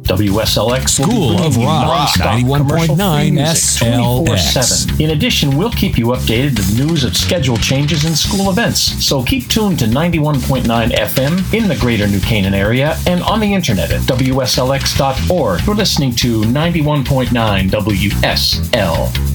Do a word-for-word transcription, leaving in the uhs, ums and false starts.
W S L X will School be bringing of you Rock, non-stop ninety-one point nine commercial-free music S L X. twenty-four seven. In addition, we'll keep you updated with news of schedule changes and school events. So keep tuned to ninety-one point nine F M in the greater New Canaan area and on the internet at W S L X dot org. You're listening to ninety-one point nine W S L X.